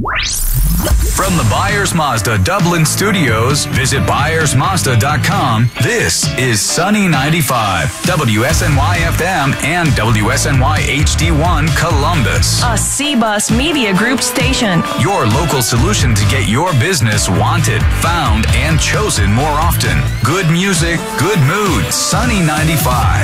From the Byers Mazda Dublin Studios, visit ByersMazda.com. This is Sunny 95, WSNY FM and WSNY HD1 Columbus. A C-Bus Media Group station. Your local solution to get your business wanted, found, and chosen more often. Good music, good mood. Sunny 95.